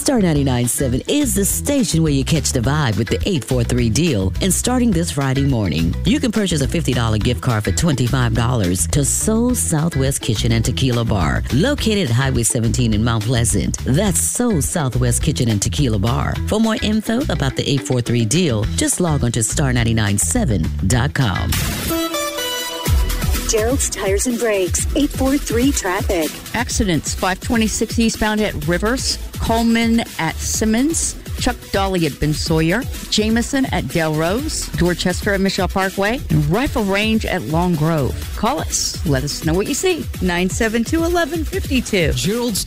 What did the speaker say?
Star 99.7 is the station where you catch the vibe with the 843 deal. And starting this Friday morning, you can purchase a $50 gift card for $25 to Soul Southwest Kitchen and Tequila Bar, located at Highway 17 in Mount Pleasant. That's Soul Southwest Kitchen and Tequila Bar. For more info about the 843 deal, just log on to star997.com. Gerald's Tires and Brakes, 843 traffic. Accidents, 526 eastbound at Rivers, Coleman at Simmons, Chuck Dolly at Ben Sawyer, Jameson at Del Rose, Dorchester at Michelle Parkway, and Rifle Range at Long Grove. Call us. Let us know what you see. 972-1152. Gerald's